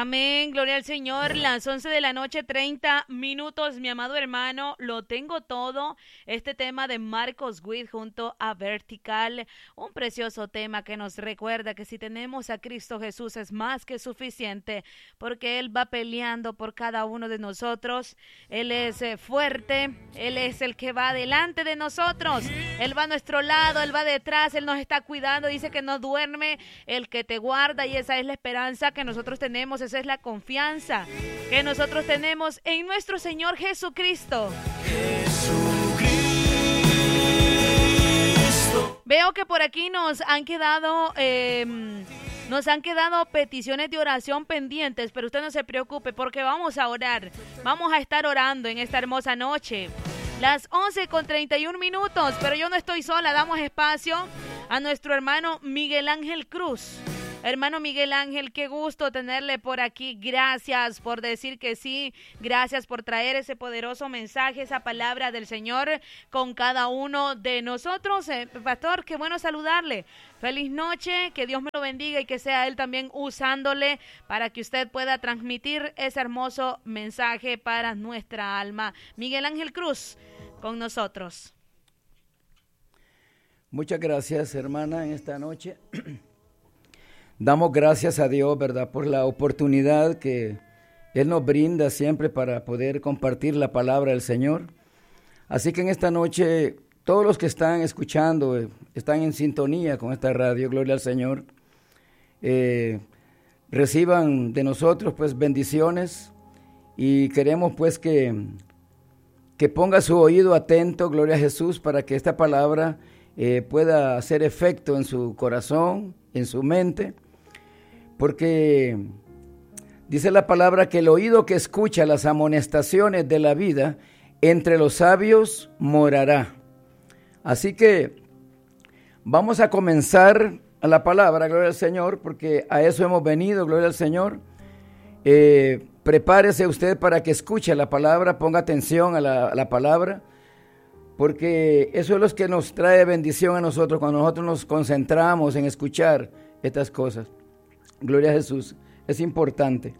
Amén, gloria al Señor. Las 11 de la noche, 30 minutos, mi amado hermano, lo tengo todo. Este tema de Marcos Witt junto a Vertical, un precioso tema que nos recuerda que si tenemos a Cristo Jesús es más que suficiente, porque Él va peleando por cada uno de nosotros. Él es fuerte, Él es el que va delante de nosotros, Él va a nuestro lado, Él va detrás, Él nos está cuidando, dice que no duerme el que te guarda, y esa es la esperanza que nosotros tenemos, esa es la confianza que nosotros tenemos en nuestro Señor Jesucristo. Veo que por aquí nos han quedado peticiones de oración pendientes, pero usted no se preocupe porque vamos a orar, vamos a estar orando en esta hermosa noche. Las 11:31, pero yo no estoy sola, damos espacio a nuestro hermano Miguel Ángel Cruz. Hermano Miguel Ángel, qué gusto tenerle por aquí. Gracias por decir que sí. Gracias por traer ese poderoso mensaje, esa palabra del Señor con cada uno de nosotros. Pastor, qué bueno saludarle. Feliz noche, que Dios me lo bendiga y que sea Él también usándole para que usted pueda transmitir ese hermoso mensaje para nuestra alma. Miguel Ángel Cruz, con nosotros. Muchas gracias, hermana, en esta noche. Damos gracias a Dios, ¿verdad?, por la oportunidad que Él nos brinda siempre para poder compartir la palabra del Señor. Así que en esta noche, todos los que están escuchando, están en sintonía con esta radio, gloria al Señor, reciban de nosotros, pues, bendiciones, y queremos, pues, que ponga su oído atento, gloria a Jesús, para que esta palabra pueda hacer efecto en su corazón, en su mente, porque dice la palabra que el oído que escucha las amonestaciones de la vida entre los sabios morará. Así que vamos a comenzar a la palabra, gloria al Señor, porque a eso hemos venido, gloria al Señor. Prepárese usted para que escuche la palabra, ponga atención a la palabra, porque eso es lo que nos trae bendición a nosotros cuando nosotros nos concentramos en escuchar estas cosas. Gloria a Jesús, es importante.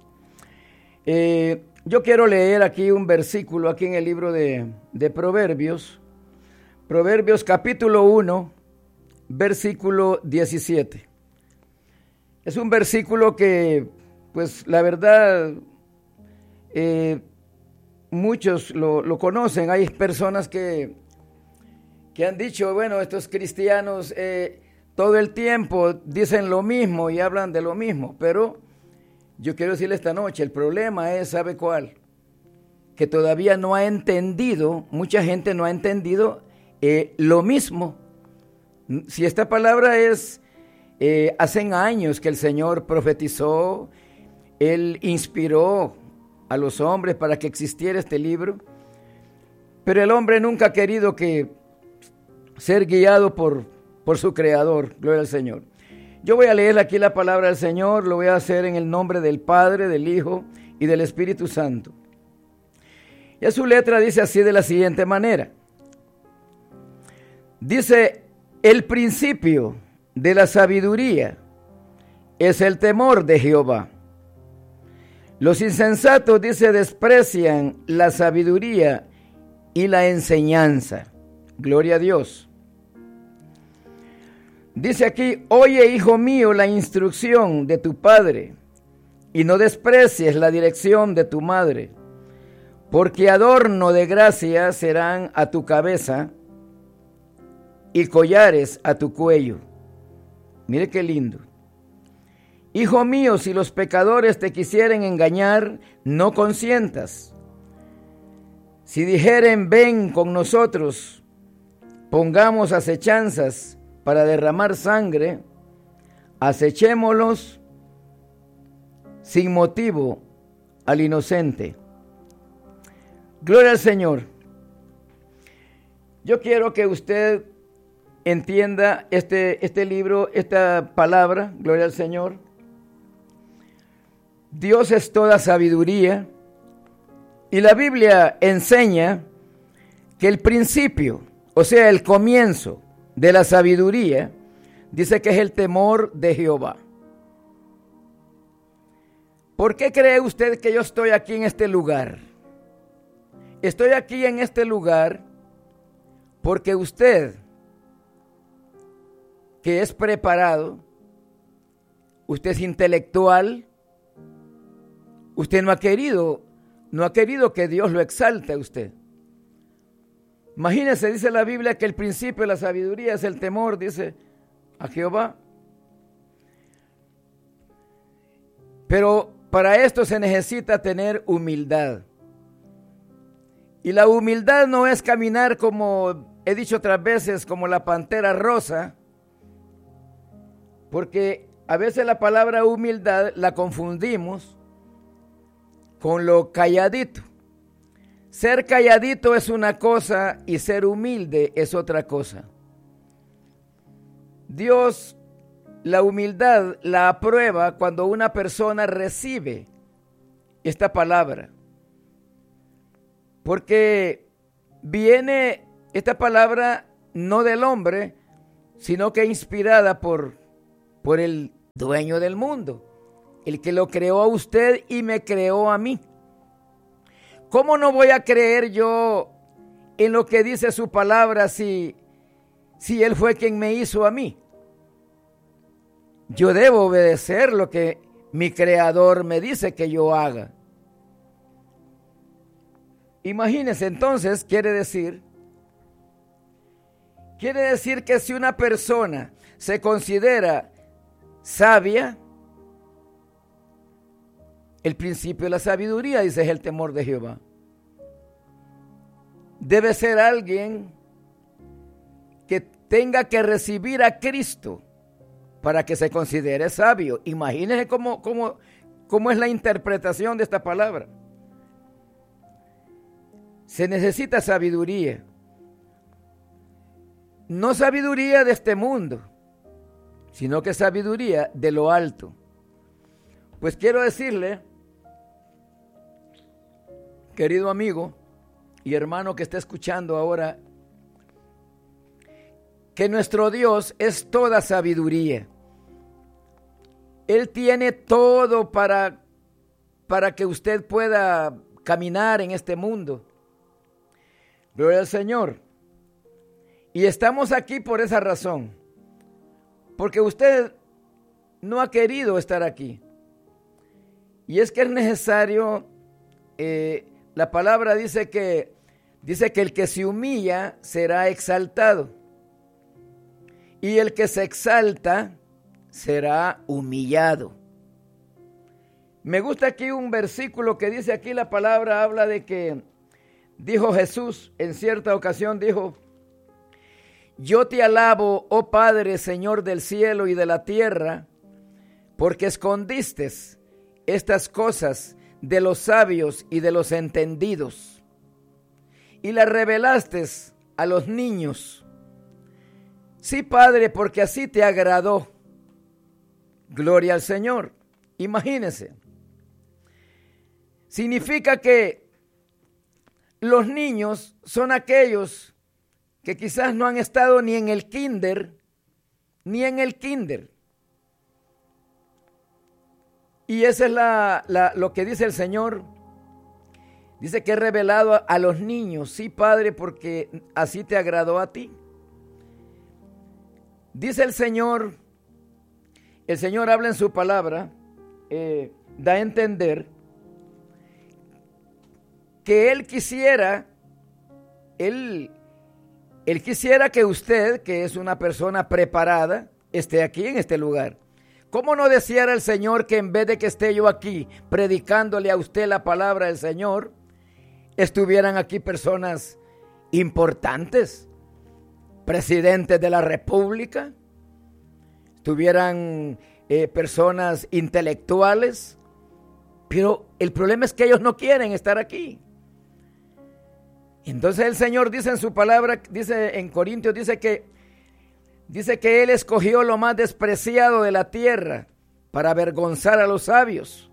Yo quiero leer aquí un versículo aquí en el libro de Proverbios, Proverbios capítulo 1, versículo 17. Es un versículo que, pues, la verdad, muchos lo conocen. Hay personas que han dicho, bueno, estos cristianos todo el tiempo dicen lo mismo y hablan de lo mismo, pero yo quiero decirle esta noche, el problema es, ¿sabe cuál? Que todavía no ha entendido, mucha gente no ha entendido lo mismo. Si esta palabra es, hace años que el Señor profetizó, Él inspiró a los hombres para que existiera este libro, pero el hombre nunca ha querido ser guiado por su creador, gloria al Señor. Yo voy a leer aquí la palabra del Señor, lo voy a hacer en el nombre del Padre, del Hijo y del Espíritu Santo. Y su letra dice así de la siguiente manera. Dice, el principio de la sabiduría es el temor de Jehová. Los insensatos, dice, desprecian la sabiduría y la enseñanza. Gloria a Dios. Dice aquí, oye, hijo mío, la instrucción de tu padre, y no desprecies la dirección de tu madre, porque adorno de gracia serán a tu cabeza y collares a tu cuello. Mire qué lindo. Hijo mío, si los pecadores te quisieren engañar, no consientas. Si dijeren, ven con nosotros, pongamos acechanzas para derramar sangre, acechémoslos sin motivo al inocente. Gloria al Señor. Yo quiero que usted entienda este libro, esta palabra, gloria al Señor. Dios es toda sabiduría y la Biblia enseña que el principio, o sea, el comienzo de la sabiduría, dice que es el temor de Jehová. ¿Por qué cree usted que yo estoy aquí en este lugar? Estoy aquí en este lugar porque usted, que es preparado, usted es intelectual, usted no ha querido que Dios lo exalte a usted. Imagínese, dice la Biblia que el principio de la sabiduría es el temor, dice, a Jehová. Pero para esto se necesita tener humildad. Y la humildad no es caminar, como he dicho otras veces, como la pantera rosa, porque a veces la palabra humildad la confundimos con lo calladito. Ser calladito es una cosa y ser humilde es otra cosa. Dios la humildad la aprueba cuando una persona recibe esta palabra. Porque viene esta palabra no del hombre, sino que inspirada por el dueño del mundo, el que lo creó a usted y me creó a mí. ¿Cómo no voy a creer yo en lo que dice su palabra si Él fue quien me hizo a mí? Yo debo obedecer lo que mi creador me dice que yo haga. Imagínense entonces, quiere decir que si una persona se considera sabia, el principio de la sabiduría, dice, es el temor de Jehová. Debe ser alguien que tenga que recibir a Cristo para que se considere sabio. Imagínense cómo es la interpretación de esta palabra. Se necesita sabiduría. No sabiduría de este mundo, sino que sabiduría de lo alto. Pues quiero decirle, querido amigo y hermano que está escuchando ahora, que nuestro Dios es toda sabiduría. Él tiene todo para que usted pueda caminar en este mundo. Gloria al Señor. Y estamos aquí por esa razón, porque usted no ha querido estar aquí. Y es que es necesario, la palabra dice que el que se humilla será exaltado, y el que se exalta será humillado. Me gusta aquí un versículo que dice aquí, la palabra habla de que dijo Jesús en cierta ocasión, dijo: yo te alabo, oh Padre, Señor del cielo y de la tierra, porque escondiste estas cosas de los sabios y de los entendidos, y las revelaste a los niños. Sí, Padre, porque así te agradó. Gloria al Señor. Imagínense. Significa que los niños son aquellos que quizás no han estado ni en el kinder. Y esa es lo que dice el Señor. Dice que he revelado a los niños. Sí, Padre, porque así te agradó a ti. Dice el Señor habla en su palabra, da a entender que Él quisiera que usted, que es una persona preparada, esté aquí en este lugar. ¿Cómo no deseara el Señor que en vez de que esté yo aquí predicándole a usted la palabra del Señor, estuvieran aquí personas importantes, presidentes de la República, estuvieran personas intelectuales? Pero el problema es que ellos no quieren estar aquí. Entonces el Señor dice en su palabra, dice en Corintios, dice que Él escogió lo más despreciado de la tierra para avergonzar a los sabios.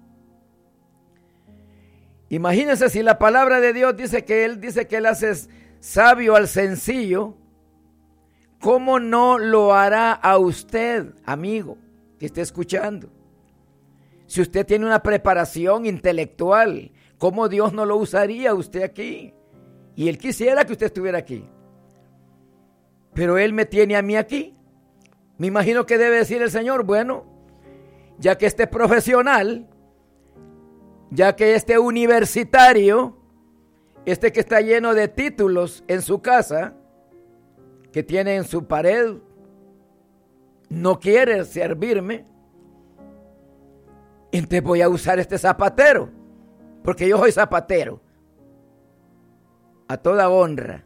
Imagínense si la palabra de Dios dice que Él hace sabio al sencillo, ¿cómo no lo hará a usted, amigo, que esté escuchando? Si usted tiene una preparación intelectual, ¿cómo Dios no lo usaría usted aquí? Y Él quisiera que usted estuviera aquí. Pero Él me tiene a mí aquí. Me imagino que debe decir el Señor, bueno, ya que este profesional, ya que este universitario, este que está lleno de títulos en su casa, que tiene en su pared, no quiere servirme, entonces voy a usar este zapatero, porque yo soy zapatero, a toda honra.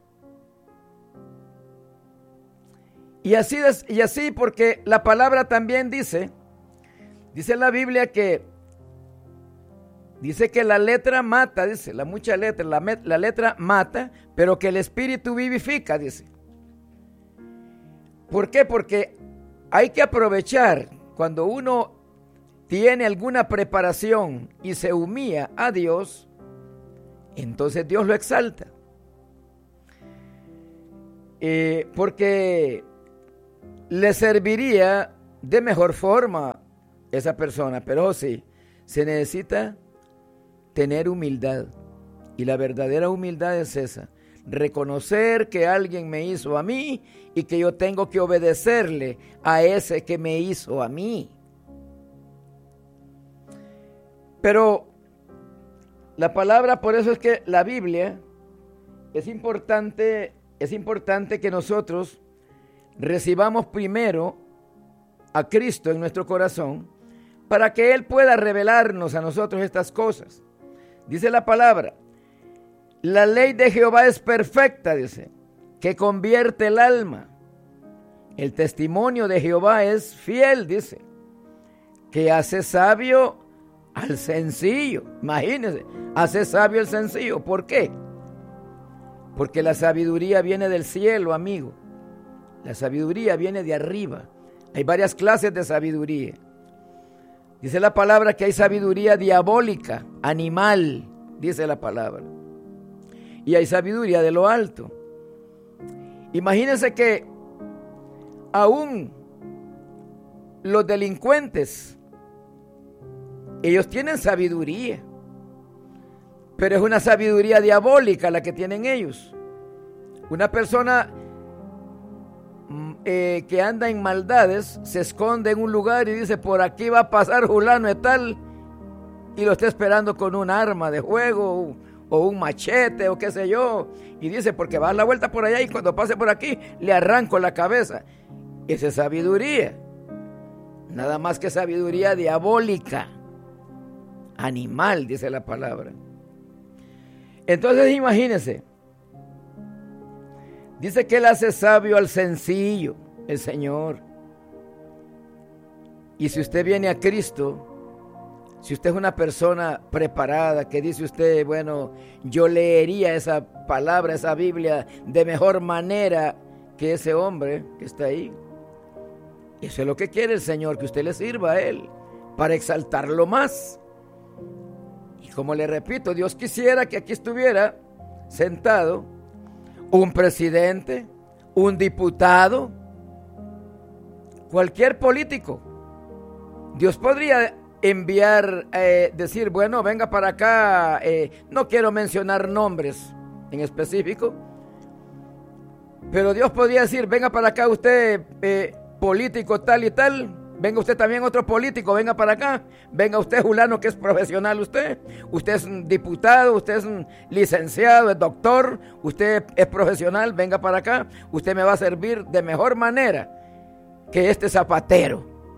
Y así porque la palabra también dice en la Biblia que dice que la letra mata, dice, la letra mata, pero que el espíritu vivifica, dice. ¿Por qué? Porque hay que aprovechar cuando uno tiene alguna preparación y se humilla a Dios, entonces Dios lo exalta. Porque le serviría de mejor forma esa persona, pero sí, se necesita tener humildad. Y la verdadera humildad es esa: reconocer que alguien me hizo a mí y que yo tengo que obedecerle a ese que me hizo a mí. Pero la palabra, por eso es que la Biblia es importante que nosotros recibamos primero a Cristo en nuestro corazón para que Él pueda revelarnos a nosotros estas cosas. Dice la palabra: la ley de Jehová es perfecta, dice, que convierte el alma. El testimonio de Jehová es fiel, dice, que hace sabio al sencillo. Imagínense, hace sabio al sencillo. ¿Por qué? Porque la sabiduría viene del cielo, amigo. La sabiduría viene de arriba. Hay varias clases de sabiduría. Dice la palabra que hay sabiduría diabólica, animal, dice la palabra. Y hay sabiduría de lo alto. Imagínense que aún los delincuentes, ellos tienen sabiduría, pero es una sabiduría diabólica la que tienen ellos. Una persona que anda en maldades se esconde en un lugar y dice: por aquí va a pasar fulano de tal, y lo está esperando con un arma de fuego o un machete o qué sé yo, y dice: porque va a dar la vuelta por allá y cuando pase por aquí le arranco la cabeza. Esa es sabiduría, nada más que sabiduría diabólica, animal, dice la palabra. Entonces imagínense, dice que Él hace sabio al sencillo, el Señor. Y si usted viene a Cristo, si usted es una persona preparada, que dice usted: bueno, yo leería esa palabra, esa Biblia de mejor manera que ese hombre que está ahí. Eso es lo que quiere el Señor, que usted le sirva a Él para exaltarlo más. Y como le repito, Dios quisiera que aquí estuviera sentado un presidente, un diputado, cualquier político. Dios podría enviar, decir: bueno, venga para acá, no quiero mencionar nombres en específico, pero Dios podría decir: venga para acá usted, político tal y tal, venga usted también otro político, venga para acá, venga usted fulano que es profesional, usted es un diputado, usted es un licenciado, es doctor, usted es profesional, venga para acá, usted me va a servir de mejor manera que este zapatero.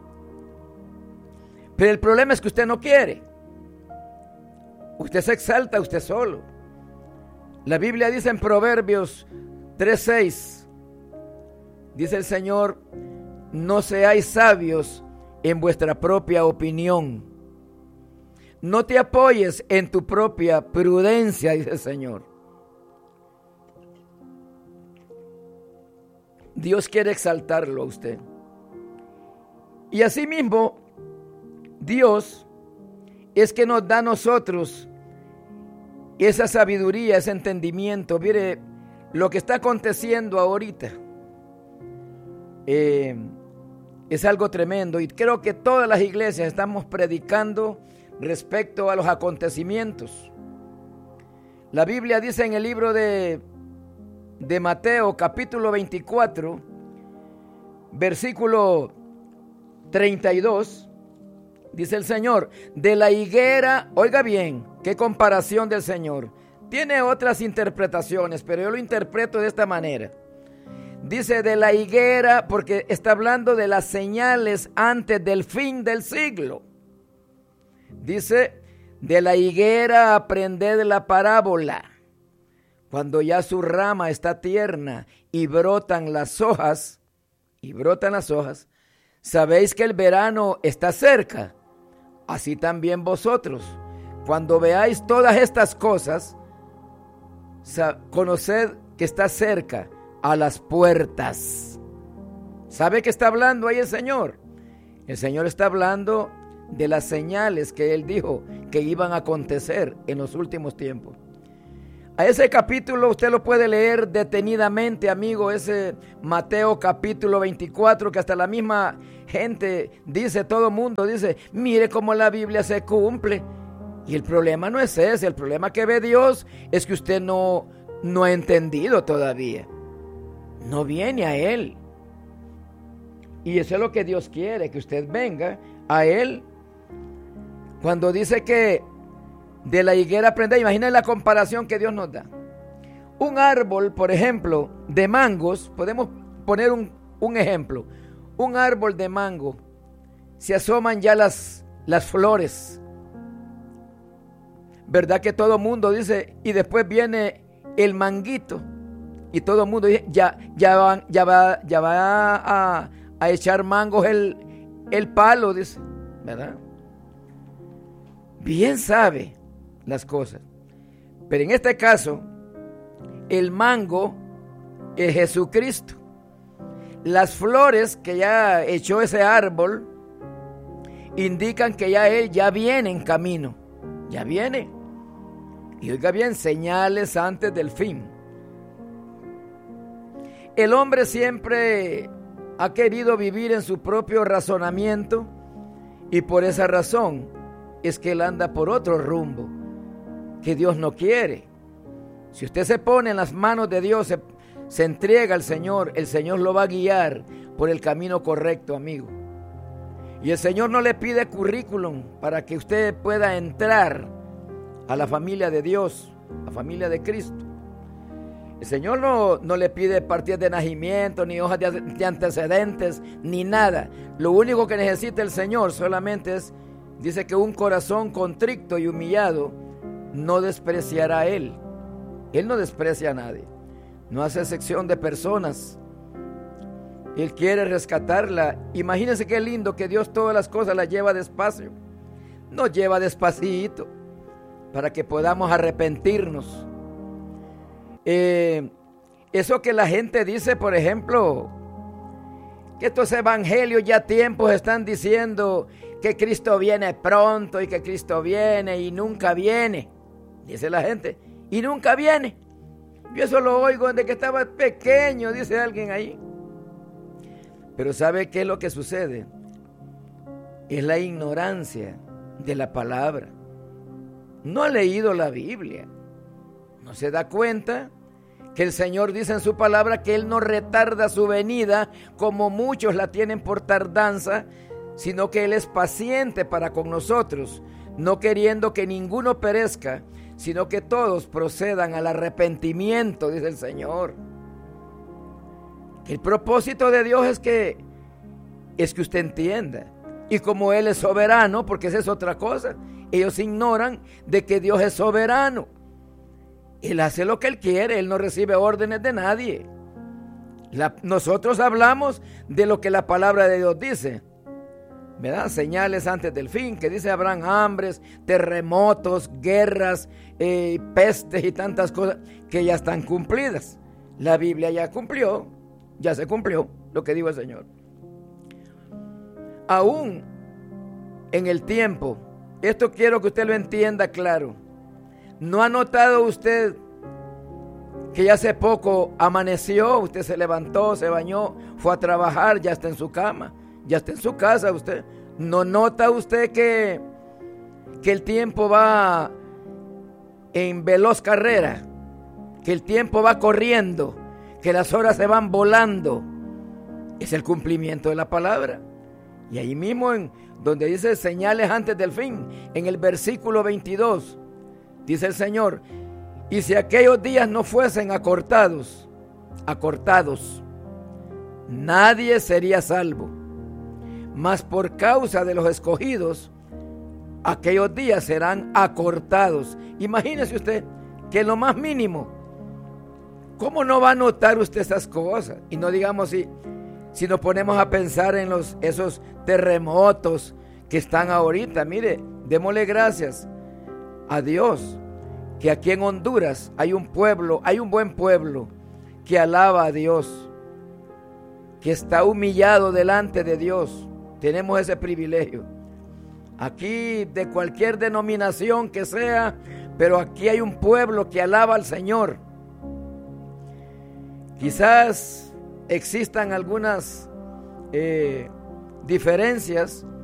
Pero el problema es que usted no quiere. Usted se exalta usted solo. La Biblia dice en Proverbios 3:6, dice el Señor: no seáis sabios en vuestra propia opinión. No te apoyes en tu propia prudencia, dice el Señor. Dios quiere exaltarlo a usted. Y asimismo, Dios es que nos da a nosotros esa sabiduría, ese entendimiento. Mire lo que está aconteciendo ahorita. es algo tremendo y creo que todas las iglesias estamos predicando respecto a los acontecimientos. La Biblia dice en el libro de Mateo, capítulo 24, versículo 32, dice el Señor, de la higuera, oiga bien, qué comparación del Señor. Tiene otras interpretaciones, pero yo lo interpreto de esta manera. Dice de la higuera porque está hablando de las señales antes del fin del siglo. Dice, de la higuera aprended la parábola. Cuando ya su rama está tierna y brotan las hojas, sabéis que el verano está cerca. Así también vosotros, cuando veáis todas estas cosas, conoced que está cerca, a las puertas. ¿Sabe qué está hablando ahí el Señor? El Señor está hablando de las señales que Él dijo que iban a acontecer en los últimos tiempos. A ese capítulo usted lo puede leer detenidamente, amigo, ese Mateo capítulo 24, que hasta la misma gente dice, todo mundo dice, mire cómo la Biblia se cumple. Y el problema no es ese, el problema que ve Dios es que usted no ha entendido todavía. No viene a Él. Y eso es lo que Dios quiere, que usted venga a Él. Cuando dice que de la higuera aprende, imaginen la comparación que Dios nos da. Un árbol, por ejemplo, de mangos, podemos poner un ejemplo. Un árbol de mango, se asoman ya las flores. ¿Verdad que todo mundo dice, y después viene el manguito? Y todo el mundo dice, ya va a echar mangos el palo, dice, ¿verdad? Bien sabe las cosas. Pero en este caso, el mango es Jesucristo. Las flores que ya echó ese árbol indican que ya Él ya viene en camino. Ya viene. Y oiga bien, señales antes del fin. El hombre siempre ha querido vivir en su propio razonamiento y por esa razón es que él anda por otro rumbo que Dios no quiere. Si usted se pone en las manos de Dios, se entrega al Señor, el Señor lo va a guiar por el camino correcto, amigo. Y el Señor no le pide currículum para que usted pueda entrar a la familia de Dios, la familia de Cristo. El Señor no le pide partidas de nacimiento, ni hojas de antecedentes, ni nada. Lo único que necesita el Señor solamente es, dice que un corazón contrito y humillado no despreciará a Él. Él no desprecia a nadie. No hace excepción de personas. Él quiere rescatarla. Imagínense qué lindo que Dios todas las cosas las lleva despacio. Nos lleva despacito para que podamos arrepentirnos. Eso que la gente dice, por ejemplo, que estos evangelios ya tiempos están diciendo que Cristo viene pronto y que Cristo viene y nunca viene. Dice la gente, y nunca viene. Yo eso lo oigo desde que estaba pequeño, dice alguien ahí. Pero ¿sabe qué es lo que sucede? Es la ignorancia de la palabra. No ha leído la Biblia. No se da cuenta que el Señor dice en su palabra que Él no retarda su venida como muchos la tienen por tardanza, sino que Él es paciente para con nosotros, no queriendo que ninguno perezca, sino que todos procedan al arrepentimiento, dice el Señor. El propósito de Dios es que usted entienda. Y como Él es soberano, porque esa es otra cosa, ellos ignoran de que Dios es soberano. Él hace lo que Él quiere, Él no recibe órdenes de nadie. Nosotros hablamos de lo que la palabra de Dios dice, ¿verdad? Señales antes del fin, que dice habrán hambres, terremotos, guerras, pestes y tantas cosas que ya están cumplidas. La Biblia ya cumplió, ya se cumplió lo que dijo el Señor. Aún en el tiempo, esto quiero que usted lo entienda claro. ¿No ha notado usted que ya hace poco amaneció, usted se levantó, se bañó, fue a trabajar, ya está en su cama, ya está en su casa usted. ¿No nota usted que el tiempo va en veloz carrera? Que el tiempo va corriendo, que las horas se van volando. Es el cumplimiento de la palabra. Y ahí mismo, en donde dice señales antes del fin, en el versículo 22, dice el Señor: y si aquellos días no fuesen acortados, nadie sería salvo. Mas por causa de los escogidos, aquellos días serán acortados. Imagínese usted que lo más mínimo, ¿cómo no va a notar usted esas cosas? Y no digamos si nos ponemos a pensar en esos terremotos que están ahorita. Mire, démosle gracias a Dios que aquí en Honduras hay un buen pueblo que alaba a Dios, que está humillado delante de Dios. Tenemos ese privilegio. Aquí, de cualquier denominación que sea, pero aquí hay un pueblo que alaba al Señor. Quizás existan algunas diferencias